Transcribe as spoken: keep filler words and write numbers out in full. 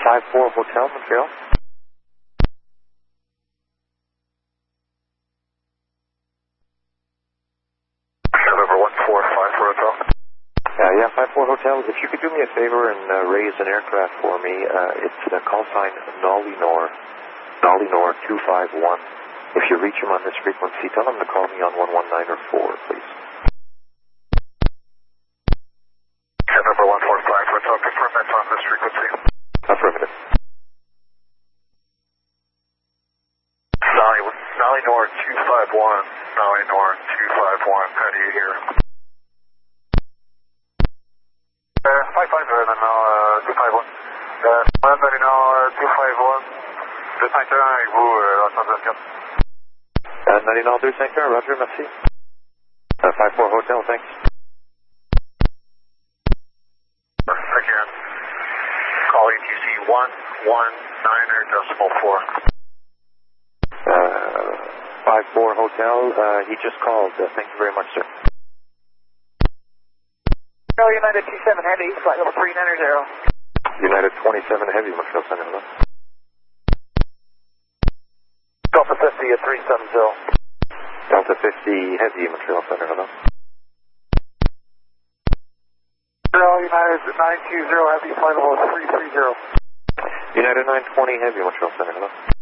five four Hotel, Montreal. November one four five four Hotel. Uh, yeah, five four Hotel. If you could do me a favor and uh, raise an aircraft for me, uh, it's uh, call sign Nolinor, Nolinor two five one. If you reach him on this frequency, tell him to call me on one one nine or four, please. November one four five Hotel, confirm that's on this frequency. Affirmative. Nolly, Nolinor two five one, Nolinor two five one, how do you hear? Uh, five five, uh, non, euh, two five one. Euh, Nolinor two five one, deux cinq un avec vous, euh, en cent vingt-quatre. Uh, Nolinor deux cinq un, Roger, merci. Uh, five four Hotel, thanks. Thank you. Call A T C one one niner decimal four. Uh, five four Hotel, uh, he just called. Uh, thank you very much, sir. Montreal United two seven Heavy, flight level three nine zero. United twenty-seven Heavy, Montreal Center, hello. Delta fifty at three seven zero. Delta fifty Heavy, Montreal Center, hello. Montreal United nine two zero Heavy, flight level three three zero. United nine twenty Heavy, Montreal Center, hello.